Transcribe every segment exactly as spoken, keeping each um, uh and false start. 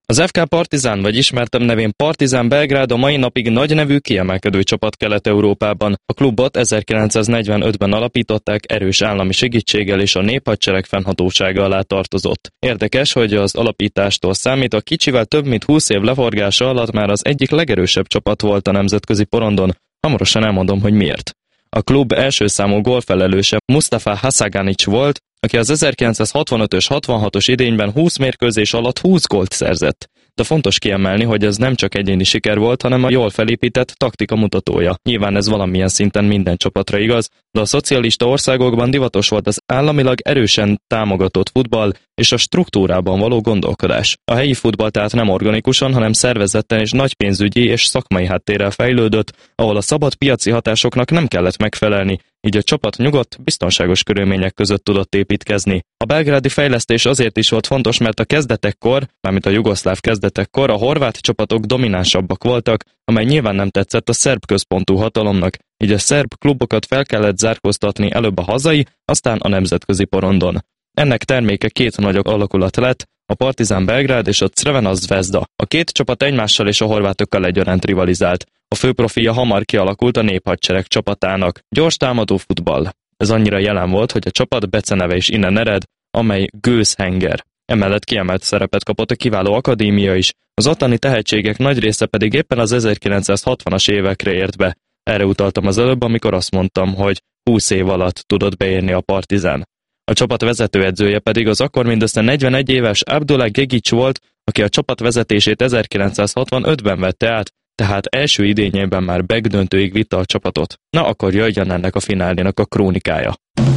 Az ef ká Partizan, vagy ismertebb nevén Partizan Belgrád a mai napig nagy nevű kiemelkedő csapat Kelet-Európában. A klubot ezerkilencszáznegyvenötben alapították, erős állami segítséggel és a néphadsereg fennhatósága alá tartozott. Érdekes, hogy az alapítástól számítva kicsivel több mint húsz év leforgása alatt már az egyik legerősebb csapat volt a nemzetközi porondon. Hamarosan elmondom, hogy miért. A klub első számú gólfelelőse Mustafa Hasaganic volt, aki az ezerkilencszázhatvanötös hatvanhatos idényben húsz mérkőzés alatt húsz gólt szerzett. De fontos kiemelni, hogy ez nem csak egyéni siker volt, hanem a jól felépített taktika mutatója. Nyilván ez valamilyen szinten minden csapatra igaz, de a szocialista országokban divatos volt az államilag erősen támogatott futball és a struktúrában való gondolkodás. A helyi futball tehát nem organikusan, hanem szervezetten és nagy pénzügyi és szakmai háttérrel fejlődött, ahol a szabad piaci hatásoknak nem kellett megfelelni, így a csapat nyugodt, biztonságos körülmények között tudott építkezni. A belgrádi fejlesztés azért is volt fontos, mert a kezdetekkor, mármint a jugoszláv kezdetekkor a horvát csapatok dominánsabbak voltak, amely nyilván nem tetszett a szerb központú hatalomnak, így a szerb klubokat fel kellett zárkóztatni előbb a hazai, aztán a nemzetközi porondon. Ennek terméke két nagy alakulat lett, a Partizan Belgrád és a Crvena Zvezda. A két csapat egymással és a horvátokkal egyaránt rivalizált. A főprofilja hamar kialakult a néphadsereg csapatának. Gyors támadó futball. Ez annyira jelen volt, hogy a csapat beceneve is innen ered, amely gőzhenger. Emellett kiemelt szerepet kapott a kiváló akadémia is, az ottani tehetségek nagy része pedig éppen az ezerkilencszázhatvanas évekre ért be. Erre utaltam az előbb, amikor azt mondtam, hogy húsz év alatt tudott beérni a Partizan. A csapat vezetőedzője pedig az akkor mindössze negyvenegy éves Abdullah Gegic volt, aki a csapat vezetését ezerkilencszázhatvanötben vette át, tehát első idényében már begdöntőig vitte a csapatot. Na akkor jöjjön ennek a finálénak a krónikája.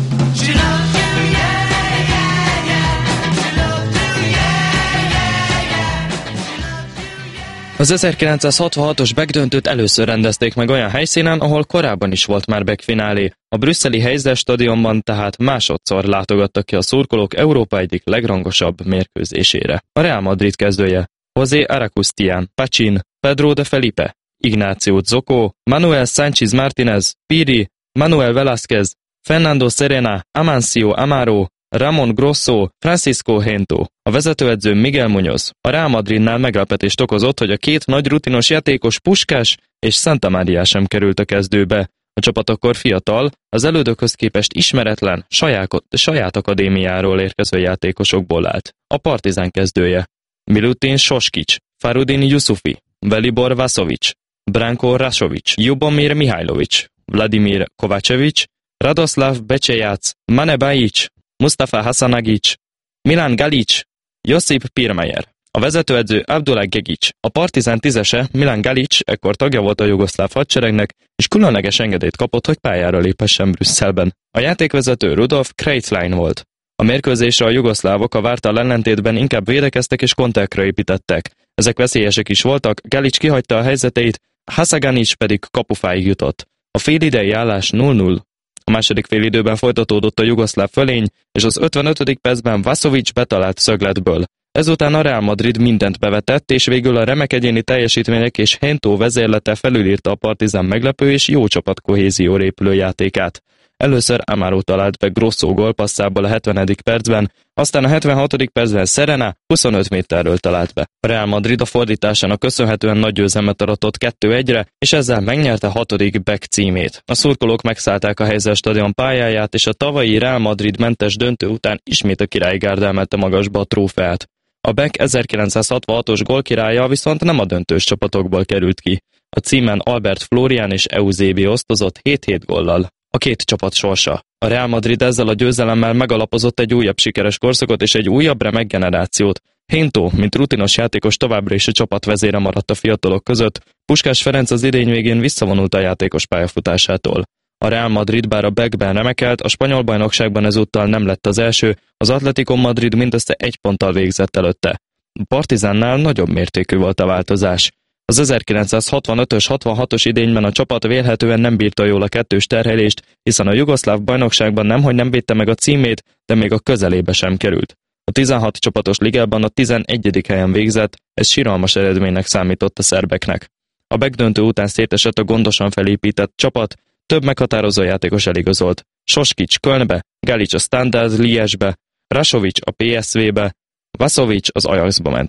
Az ezerkilencszázhatvanhatos begdöntőt először rendezték meg olyan helyszínen, ahol korábban is volt már begfinálé. A brüsszeli Heysel stadionban tehát másodszor látogattak ki a szurkolók Európa egyik legrangosabb mérkőzésére. A Real Madrid kezdője José Aracustián, Pachin, Pedro de Felipe, Ignacio Zoco, Manuel Sánchez Martínez, Piri, Manuel Velázquez, Fernando Serena, Amancio Amaro, Ramon Grosso, Francisco Gento, a vezetőedző Miguel Muñoz. A Real Madridnál meglepetést okozott, hogy a két nagy rutinos játékos Puskás és Santa Maria sem került a kezdőbe. A csapat akkor fiatal, az elődökhöz képest ismeretlen, saját, saját akadémiáról érkező játékosokból állt. A Partizan kezdője Milutin Soskic, Farudin Yusufi, Velibor Vasovic, Branko Rasovic, Ljubomir Mihajlovic, Vladimir Kovacevic, Radoslav Becsejac, Mane Bajic, Mustafa Hasanagic, Milan Galic, Josip Pirmeyer. A vezetőedző Abdullah Gegic. A Partizan tízese Milan Galic ekkor tagja volt a jugoszláv hadseregnek, és különleges engedélyt kapott, hogy pályára léphessen Brüsszelben. A játékvezető Rudolf Kreitlein volt. A mérkőzésre a jugoszlávok a várttal ellentétben inkább védekeztek és konterkre építettek. Ezek veszélyesek is voltak, Galic kihagyta a helyzeteit, Hasaganic pedig kapufáig jutott. A félidei állás nulla nulla. A második félidőben folytatódott a jugoszláv fölény, és az ötvenötödik percben Vasovic betalált szögletből. Ezután a Real Madrid mindent bevetett, és végül a remek egyéni teljesítmények és Gento vezérlete felülírta a Partizan meglepő és jó csapatkohézióra épülő játékát. Először Amaro talált be Grosso gólpasszából a hetvenedik percben, aztán a hetvenhatodik percben Serena huszonöt méterről talált be. A Real Madrid a fordításának köszönhetően nagy győzelmet aratott kettő egyre, és ezzel megnyerte hatodik Beck címét. A szurkolók megszállták a Heysel stadion pályáját, és a tavalyi Real Madrid mentes döntő után ismét a királygárda emelte magasba a trófeát. A Beck ezerkilencszázhatvanhatos gólkirálya viszont nem a döntős csapatokból került ki. A címen Albert Florian és Eusebio osztozott hét-hét góllal. A két csapat sorsa. A Real Madrid ezzel a győzelemmel megalapozott egy újabb sikeres korszakot és egy újabb remek generációt. Gento, mint rutinos játékos továbbra is a csapat vezére maradt a fiatalok között, Puskás Ferenc az idény végén visszavonult a játékos pályafutásától. A Real Madrid bár a Beckben remekelt, a spanyol bajnokságban ezúttal nem lett az első, az Atletico Madrid mindössze egy ponttal végzett előtte. A Partizánnál nagyobb mértékű volt a változás. Az ezerkilencszázhatvanötös hatvanhatos idényben a csapat vélhetően nem bírta jól a kettős terhelést, hiszen a jugoszláv bajnokságban nemhogy nem védte meg a címét, de még a közelébe sem került. A tizenhat csapatos ligában a tizenegyedik helyen végzett, ez siralmas eredménynek számított a szerbeknek. A begdöntő után szétesett a gondosan felépített csapat, több meghatározó játékos eligazolt. Soskic Kölnbe, Galic a Standard Liège-be, Rasovic a pé es vé-be, Vasovic az Ajaxba ment.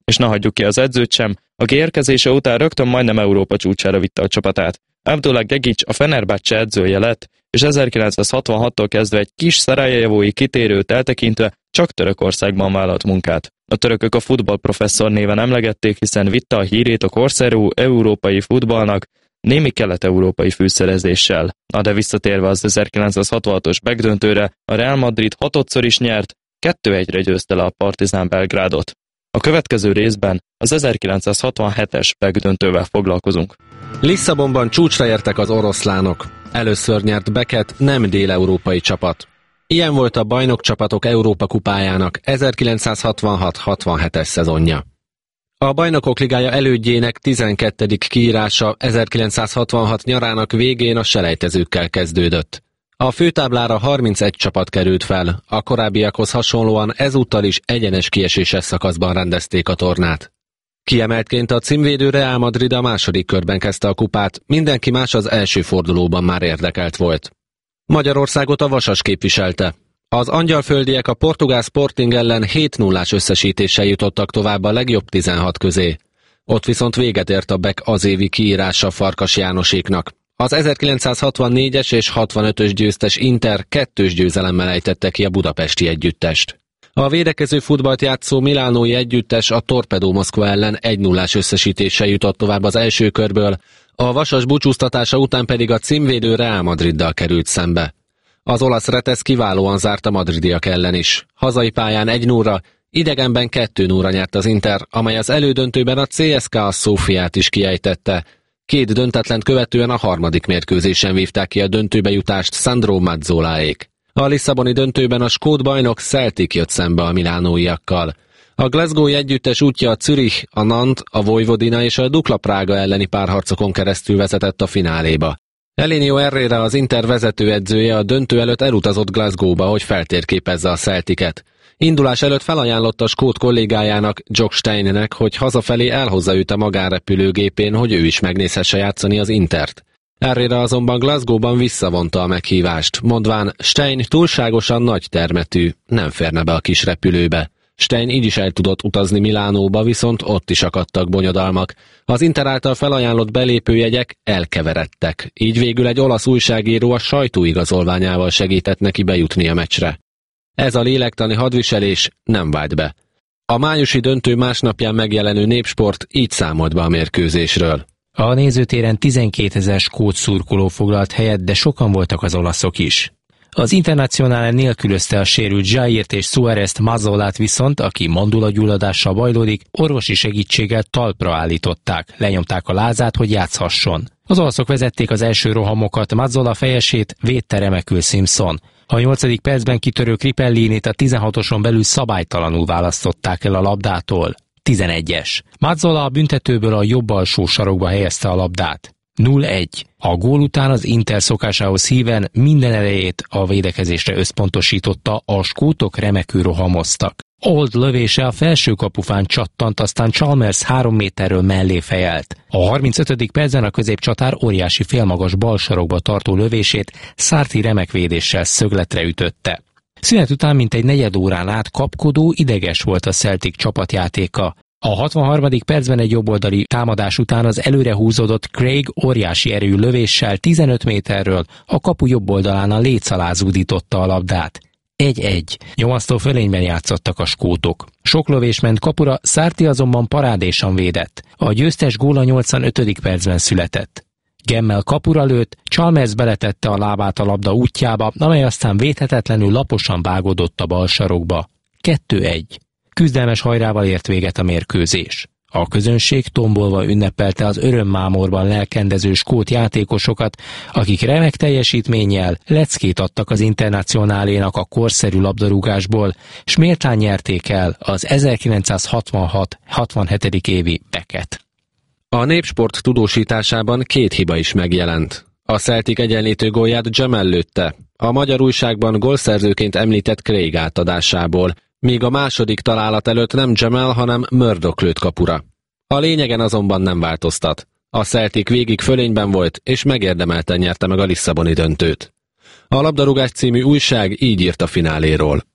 És ne hagyjuk ki az edzőt sem, aki érkezése után rögtön majdnem Európa csúcsára vitte a csapatát. Abdullah Gegic a Fenerbahce edzője lett, és ezerkilencszázhatvanhattól kezdve egy kis szarajevói kitérőt eltekintve csak Törökországban vállalt munkát. A törökök a futballprofesszor néven emlegették, hiszen vitte a hírét a korszerű európai futballnak, némi kelet-európai fűszerezéssel. Na de visszatérve az ezerkilencszázhatvanhatos megdöntőre, a Real Madrid hatodszor is nyert, kettő egyre győzte le a Partizán Belgrádot. A következő részben az ezerkilencszázhatvanhetes megdöntővel foglalkozunk. Lisszabonban csúcsra értek az oroszlánok. Először nyert Beckett nem dél-európai csapat. Ilyen volt a bajnokcsapatok Európa kupájának ezerkilencszázhatvanhat hatvanhetes szezonja. A Bajnokok Ligája elődjének tizenkettedik kiírása ezerkilencszázhatvanhat nyarának végén a selejtezőkkel kezdődött. A főtáblára harmincegy csapat került fel, a korábbiakhoz hasonlóan ezúttal is egyenes kieséses szakaszban rendezték a tornát. Kiemeltként a címvédő Real Madrid a második körben kezdte a kupát, mindenki más az első fordulóban már érdekelt volt. Magyarországot a Vasas képviselte. Az angyalföldiek a portugál Sporting ellen hét nullás összesítéssel jutottak tovább a legjobb tizenhat közé. Ott viszont véget ért a Beck azévi kiírása Farkas Jánoséknak. Az ezerkilencszázhatvannégyes és hatvanötös győztes Inter kettős győzelemmel ejtette ki a budapesti együttest. A védekező futballt játszó milánói együttes a Torpedo Moszkva ellen egy nullás összesítéssel jutott tovább az első körből, a Vasas búcsúztatása után pedig a címvédő Real Madriddal került szembe. Az olasz Retesz kiválóan zárt a madridiak ellen is. Hazai pályán egy nullra, idegenben kettő nullra nyert az Inter, amely az elődöntőben a cé es ká a Szófiát is kiejtette. Két döntetlent követően a harmadik mérkőzésen vívták ki a döntőbe jutást Sandro Mazzoláék. A lisszaboni döntőben a skót bajnok Celtic jött szembe a milánóiakkal. A glasgowi együttes útja a Zürich, a Nantes, a Vojvodina és a Dukla Prága elleni párharcokon keresztül vezetett a fináléba. Elinio Herrera, az Inter vezetőedzője a döntő előtt elutazott Glasgowba, hogy feltérképezze a Celticet. Indulás előtt felajánlotta a skót kollégájának, Jock Steinnek, hogy hazafelé elhozza őt a magánrepülőgépén, hogy ő is megnézhesse játszani az Intert. Herrera azonban Glasgowban visszavonta a meghívást, mondván Stein túlságosan nagy termetű, nem férne be a kis repülőbe. Stein így is el tudott utazni Milánóba, viszont ott is akadtak bonyodalmak. Az Inter által felajánlott belépőjegyek elkeveredtek, így végül egy olasz újságíró a sajtóigazolványával segített neki bejutni a meccsre. Ez a lélektani hadviselés nem vált be. A májusi döntő másnapján megjelenő Népsport így számolt be a mérkőzésről. A nézőtéren tizenkétezer skót szurkoló foglalt helyet, de sokan voltak az olaszok is. Az Internacionálán nélkülözte a sérült Jairt és Suárezt, Mazzolát viszont, aki mandulagyulladással bajlódik, orvosi segítséggel talpra állították, lenyomták a lázát, hogy játszhasson. Az olaszok vezették az első rohamokat, Mazzola fejesét védte remekül Simpson. A nyolcadik percben kitörő Cripellinit a tizenhatoson belül szabálytalanul választották el a labdától. tizenegyes. Mazzola a büntetőből a jobb alsó sarokba helyezte a labdát. nulla egy. A gól után az Inter szokásához híven minden erejét a védekezésre összpontosította, a skótok remekül rohamoztak. Old lövése a felső kapufán csattant, aztán Chalmers három méterről mellé fejelt. A harmincötödik percben a középcsatár óriási félmagas balsarokba tartó lövését Sarti remek védéssel szögletre ütötte. Szünet után mintegy negyed órán át kapkodó, ideges volt a Celtic csapatjátéka. A hatvanharmadik percben egy jobboldali támadás után az előre húzódott Craig óriási erőű lövéssel tizenöt méterről a kapu jobb oldalán a léc alá zúdította a labdát. egy egy. Nyomasztó fölényben játszottak a skótok. Sok lövés ment kapura, Sarti azonban parádésan védett. A győztes gól a nyolcvanötödik percben született. Gemmel kapura lőtt, Chalmers beletette a lábát a labda útjába, amely aztán védhetetlenül laposan vágódott a bal sarokba. kettő egy. Küzdelmes hajrával ért véget a mérkőzés. A közönség tombolva ünnepelte az örömmámorban lelkendező skót játékosokat, akik remek teljesítménnyel leckét adtak az Internacionálénak a korszerű labdarúgásból, s méltán nyerték el az ezerkilencszázhatvanhat hatvanhetedik évi Becket. A Népsport tudósításában két hiba is megjelent. A Celtic egyenlítő gólját Jamal lőtte, a magyar újságban gólszerzőként említett Craig átadásából, míg a második találat előtt nem Jamal, hanem Murdoch lőtt kapura. A lényegen azonban nem változtat. A Celtic végig fölényben volt, és megérdemelten nyerte meg a lisszaboni döntőt. A Labdarúgás című újság így írt a fináléról.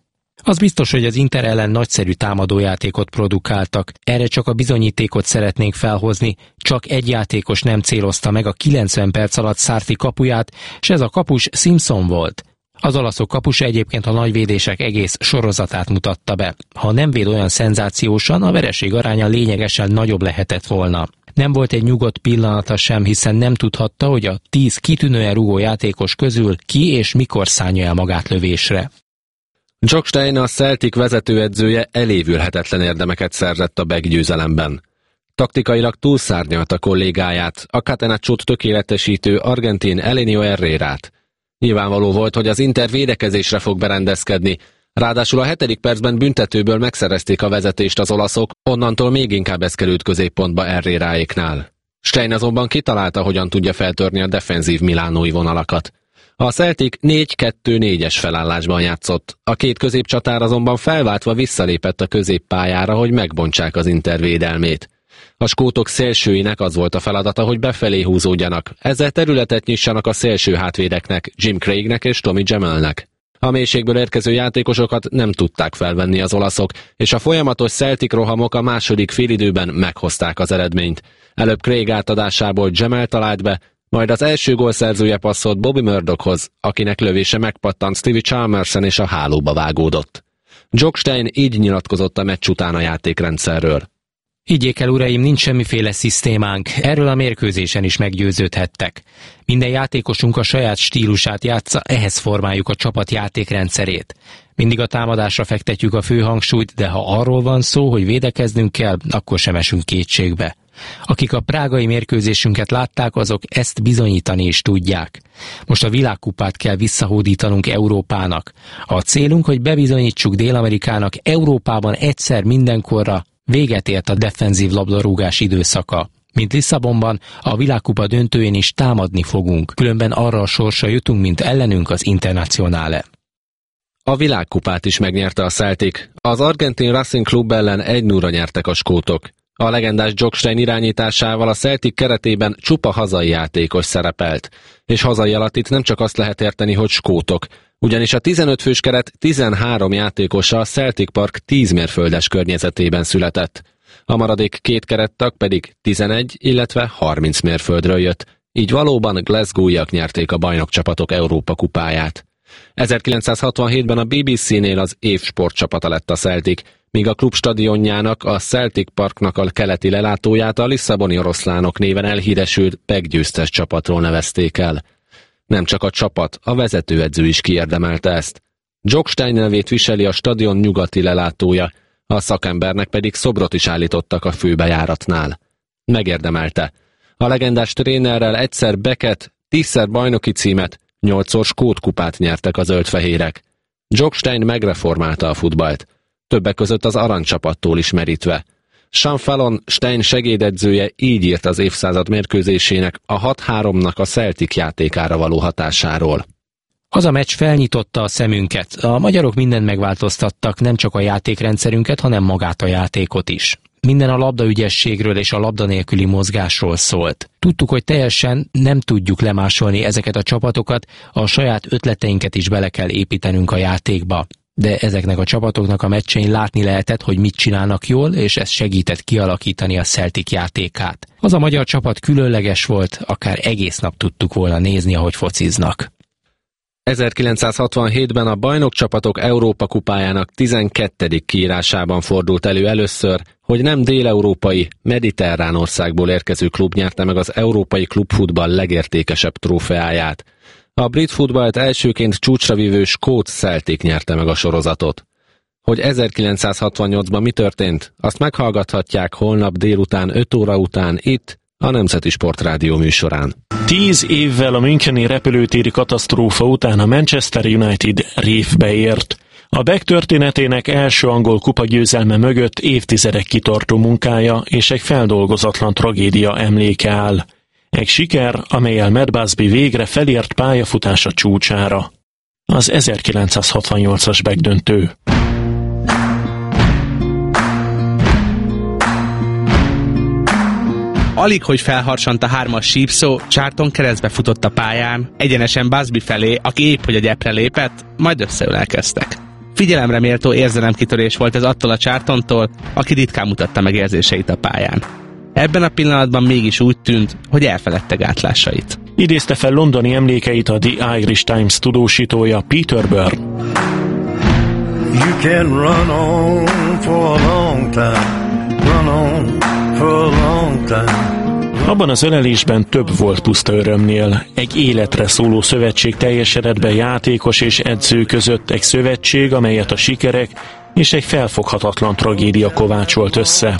Az biztos, hogy az Inter ellen nagyszerű támadójátékot produkáltak. Erre csak a bizonyítékot szeretnénk felhozni. Csak egy játékos nem célozta meg a kilencven perc alatt Sarri kapuját, és ez a kapus Simpson volt. Az olaszok kapusa egyébként a nagyvédések egész sorozatát mutatta be. Ha nem véd olyan szenzációsan, a vereség aránya lényegesen nagyobb lehetett volna. Nem volt egy nyugodt pillanata sem, hiszen nem tudhatta, hogy a tíz kitűnően rúgó játékos közül ki és mikor szánja el magát lövésre. Jock Stein, a Celtic vezetőedzője elévülhetetlen érdemeket szerzett a győzelemben. Taktikailag túlszárnyalta kollégáját, a Catenaccót tökéletesítő argentin Elenio Herrerát. Nyilvánvaló volt, hogy az Inter védekezésre fog berendezkedni, ráadásul a hetedik percben büntetőből megszerezték a vezetést az olaszok, onnantól még inkább ez került középpontba Herreráéknál. Stein azonban kitalálta, hogyan tudja feltörni a defenzív milánói vonalakat. A Celtic négy kettő négyes felállásban játszott, a két középcsatár azonban felváltva visszalépett a középpályára, hogy megbontsák az Inter védelmét. A skótok szélsőinek az volt a feladata, hogy befelé húzódjanak, ezzel területet nyissanak a szélső hátvédeknek, Jim Craignek és Tommy Jamelnek. A mélységből érkező játékosokat nem tudták felvenni az olaszok, és a folyamatos Celtic rohamok a második félidőben meghozták az eredményt. Előbb Craig átadásából Jamel talált be, majd az első gólszerzője passzolt Bobby Murdochhoz, akinek lövése megpattant Stevie Chalmersen és a hálóba vágódott. Jock Stein így nyilatkozott a meccs után a játékrendszerről. Higgyék el, uraim, nincs semmiféle szisztémánk, erről a mérkőzésen is meggyőződhettek. Minden játékosunk a saját stílusát játsza, ehhez formáljuk a csapat játékrendszerét. Mindig a támadásra fektetjük a főhangsúlyt, de ha arról van szó, hogy védekeznünk kell, akkor sem esünk kétségbe. Akik a prágai mérkőzésünket látták, azok ezt bizonyítani is tudják. Most a világkupát kell visszahódítanunk Európának. A célunk, hogy bebizonyítsuk Dél-Amerikának, Európában egyszer mindenkorra véget ért a defenzív labdarúgás időszaka. Mint Lisszabonban, a világkupa döntőjén is támadni fogunk, különben arra a sorsra jutunk, mint ellenünk az Internazionale. A világkupát is megnyerte a Celtic. Az argentin Racing Club ellen egy nulla nyertek a skótok. A legendás Jock Stein irányításával a Celtic keretében csupa hazai játékos szerepelt. És hazai alatt itt nem csak azt lehet érteni, hogy skótok, ugyanis a tizenöt fős keret tizenhárom játékosa a Celtic Park tíz mérföldes környezetében született. A maradék két kerettag pedig tizenegy, illetve harminc mérföldről jött, így valóban Glasgow-iak nyerték a bajnokcsapatok Európa kupáját. ezerkilencszázhatvanhétben a bé bé cé-nél az év sportcsapata lett a Celtic, míg a klub stadionjának, a Celtic Parknak a keleti lelátóját a lisszaboni oroszlánok néven elhíresült meggyőztes csapatról nevezték el. Nem csak a csapat, a vezetőedző is kiérdemelte ezt. Jock Stein nevét viseli a stadion nyugati lelátója, a szakembernek pedig szobrot is állítottak a főbejáratnál. Megérdemelte. A legendás trénerrel egyszer Beckett, tízszer bajnoki címet, nyolcszor skót kupát nyertek a zöldfehérek. Jock Stein megreformálta a futballt, többek között az aranycsapattól is merítve. Sean Fallon, Stein segédedzője így írt az évszázad mérkőzésének, a hat háromnak a Celtic játékára való hatásáról. Az a meccs felnyitotta a szemünket. A magyarok mindent megváltoztattak, nem csak a játékrendszerünket, hanem magát a játékot is. Minden a labdaügyességről és a labda nélküli mozgásról szólt. Tudtuk, hogy teljesen nem tudjuk lemásolni ezeket a csapatokat, a saját ötleteinket is bele kell építenünk a játékba. De ezeknek a csapatoknak a meccsein látni lehetett, hogy mit csinálnak jól, és ez segített kialakítani a Celtic játékát. Az a magyar csapat különleges volt, akár egész nap tudtuk volna nézni, ahogy fociznak. ezerkilencszázhatvanhétben a bajnokcsapatok Európa kupájának tizenkettedik kiírásában fordult elő először, hogy nem dél-európai, mediterrán országból érkező klub nyerte meg az európai klubfutball legértékesebb trófeáját. A brit futballt elsőként csúcsra vívő skót Celtic nyerte meg a sorozatot. Hogy ezerkilencszázhatvannyolcban mi történt, azt meghallgathatják holnap délután öt óra után itt, a Nemzeti Sportrádió műsorán. Tíz évvel a müncheni repülőtéri katasztrófa után a Manchester United révbe ért. A Beck történetének első angol kupagyőzelme mögött évtizedek kitartó munkája és egy feldolgozatlan tragédia emléke áll. Egy siker, amellyel Matt Busby végre felért pályafutása csúcsára. Az ezerkilencszázhatvannyolcas Beck döntő. Alig, hogy felharsant a hármas sípszó, Charlton keresztbe futott a pályán, egyenesen Busby felé, aki épp hogy a gyepre lépett, majd összeölelkeztek. Figyelemre méltó érzelemkitörés volt ez attól a Charltontól, aki ritkán mutatta meg érzéseit a pályán. Ebben a pillanatban mégis úgy tűnt, hogy elfeledte gátlásait. Idézte fel londoni emlékeit a The Irish Times tudósítója Peter Byrne. You can run on for a long time, run on for a long time. Abban az ölelésben több volt puszta örömnél. Egy életre szóló szövetség teljesedett be játékos és edző között, egy szövetség, amelyet a sikerek és egy felfoghatatlan tragédia kovácsolt össze.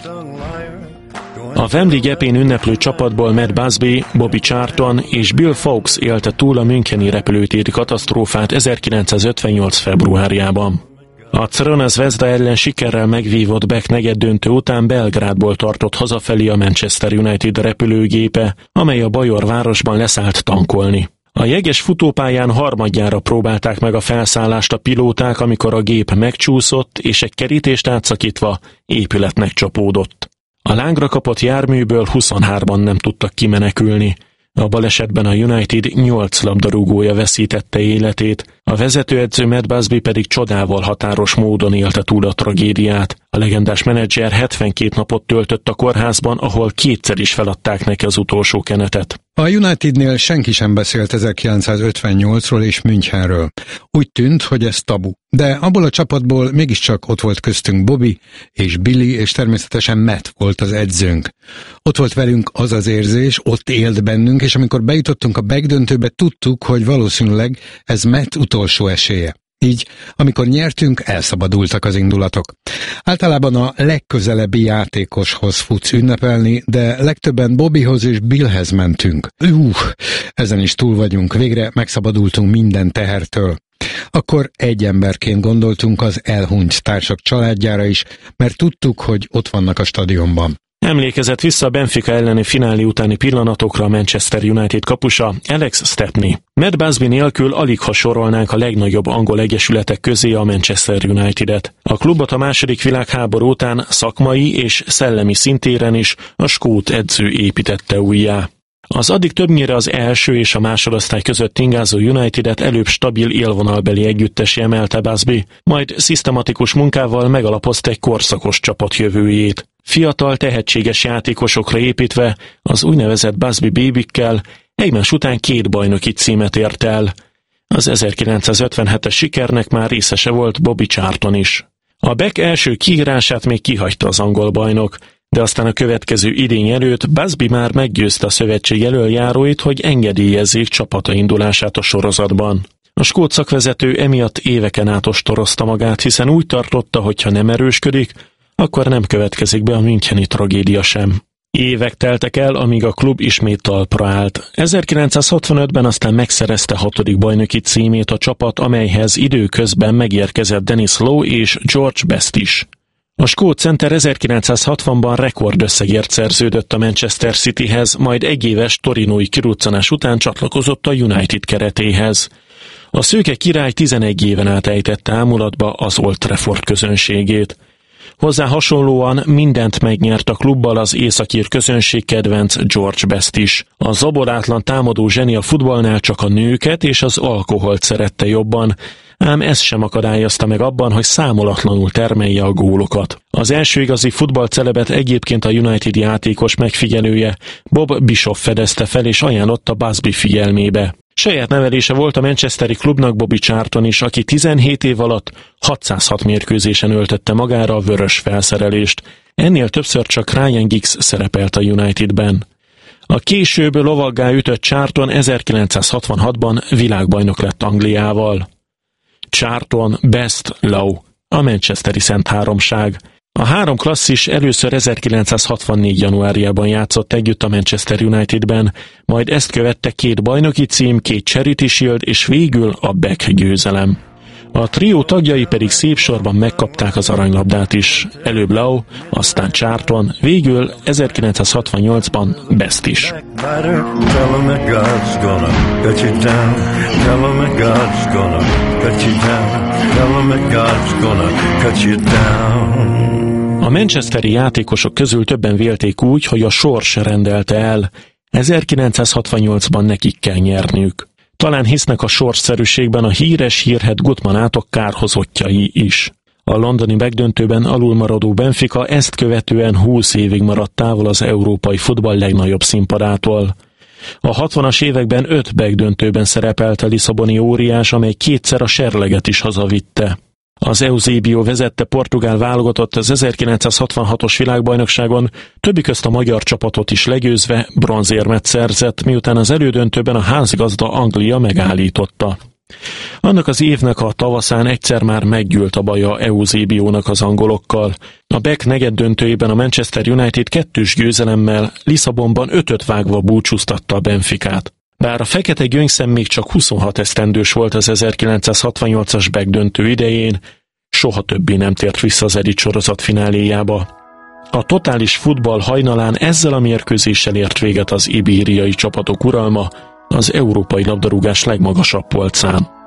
A Wembley gyepén ünneplő csapatból Matt Busby, Bobby Charlton és Bill Fawkes élte túl a müncheni repülőtéri katasztrófát ezerkilencszázötvennyolc februárjában. A Crvena Zvezda ellen sikerrel megvívott Beck negyeddöntő után Belgrádból tartott hazafelé a Manchester United repülőgépe, amely a bajor városban leszállt tankolni. A jeges futópályán harmadjára próbálták meg a felszállást a pilóták, amikor a gép megcsúszott, és egy kerítést átszakítva épületnek csapódott. A lángra kapott járműből huszonhárman nem tudtak kimenekülni. A balesetben a United nyolc labdarúgója veszítette életét, a vezetőedző Matt Busby pedig csodával határos módon élte túl a tragédiát. A legendás menedzser hetvenkét napot töltött a kórházban, ahol kétszer is feladták neki az utolsó kenetet. A Unitednél senki sem beszélt ezerkilencszázötvennyolcról és Münchenről. Úgy tűnt, hogy ez tabu. De abból a csapatból mégiscsak ott volt köztünk Bobby és Billy, és természetesen Matt volt az edzőnk. Ott volt velünk az az érzés, ott élt bennünk, és amikor bejutottunk a backdöntőbe, tudtuk, hogy valószínűleg ez Matt utolsó esélye. Így, amikor nyertünk, elszabadultak az indulatok. Általában a legközelebbi játékoshoz futsz ünnepelni, de legtöbben Bobbyhoz és Billhez mentünk. Uff, ezen is túl vagyunk, végre megszabadultunk minden tehertől. Akkor egy emberként gondoltunk az elhunyt társak családjára is, mert tudtuk, hogy ott vannak a stadionban. Emlékezett vissza a Benfica elleni finálé utáni pillanatokra a Manchester United kapusa, Alex Stepney. Matt Busby nélkül alig ha sorolnánk a legnagyobb angol egyesületek közé a Manchester United-et. A klubot a második világháború után szakmai és szellemi szintéren is a skót edző építette újjá. Az addig többnyire az első és a másodosztály között ingázó United-et előbb stabil élvonalbeli együttesi emelte Busby, majd szisztematikus munkával megalapozta egy korszakos csapat jövőjét. Fiatal, tehetséges játékosokra építve, az úgynevezett Busby Babykkel egymás után két bajnoki címet ért el. Az ezerkilencszázötvenhetes sikernek már részese volt Bobby Charlton is. A Beck első kiírását még kihagyta az angol bajnok, de aztán a következő idény előtt Busby már meggyőzte a szövetség elöljáróit, hogy engedélyezzék csapata indulását a sorozatban. A skót szakvezető emiatt éveken át ostorozta magát, hiszen úgy tartotta, hogy ha nem erősködik, akkor nem következik be a müncheni tragédia sem. Évek teltek el, amíg a klub ismét talpra állt. ezerkilencszázhatvanötben aztán megszerezte hatodik bajnoki címét a csapat, amelyhez időközben megérkezett Dennis Law és George Best is. A skót center ezerkilencszázhatvanban rekordösszegért szerződött a Manchester Cityhez, majd egyéves torinói kiruccanás után csatlakozott a United keretéhez. A szőke király tizenegy éven át ejtette ámulatba az Old Trafford közönségét. Hozzá hasonlóan mindent megnyert a klubbal az északír közönség kedvenc George Best is. A zaborátlan támadó zseni a futballnál csak a nőket és az alkoholt szerette jobban, ám ez sem akadályozta meg abban, hogy számolatlanul termelje a gólokat. Az első igazi futballcelebet egyébként a United játékos megfigyelője, Bob Bishop fedezte fel és ajánlotta Busby figyelmébe. Saját nevelése volt a manchesteri klubnak Bobby Charlton is, aki tizenhét év alatt hatszázhat mérkőzésen öltette magára a vörös felszerelést. Ennél többször csak Ryan Giggs szerepelt a Unitedben. A később lovaggá ütött Charlton ezerkilencszázhatvanhatban világbajnok lett Angliával. Charlton, Best, Law, a manchesteri szent háromság. A három klasszis először ezerkilencszázhatvannégy januárjában játszott együtt a Manchester Unitedben, majd ezt követte két bajnoki cím, két Charity Shield és végül a Beck győzelem. A trió tagjai pedig szép sorban megkapták az aranylabdát is. Előbb Law, aztán Charlton, végül ezerkilencszázhatvannyolcban Best is. A manchesteri játékosok közül többen vélték úgy, hogy a sors rendelte el, ezerkilencszázhatvannyolcban nekik kell nyerniük. Talán hisznek a sorsszerűségben a híres hírhedt Gutmanátok kárhozottjai is. A londoni megdöntőben alulmaradó Benfica ezt követően húsz évig maradt távol az európai futball legnagyobb színpadától. A hatvanas években öt megdöntőben szerepelt a lisszaboni óriás, amely kétszer a serleget is hazavitte. Az Eusebio vezette portugál válogatott az ezerkilencszázhatvanhatos világbajnokságon, többi közt a magyar csapatot is legyőzve bronzérmet szerzett, miután az elődöntőben a házigazda Anglia megállította. Annak az évnek a tavaszán egyszer már meggyűlt a baja Eusebiónak az angolokkal. A Beck negyeddöntőjében a Manchester United kettős győzelemmel Lisszabonban ötöt vágva búcsúztatta a Benficát. Bár a fekete gyöngyszem még csak huszonhat esztendős volt az ezerkilencszázhatvannyolcas Beck döntő idején, soha többé nem tért vissza az elit sorozat fináléjába. A totális futball hajnalán ezzel a mérkőzéssel ért véget az ibériai csapatok uralma az európai labdarúgás legmagasabb polcán.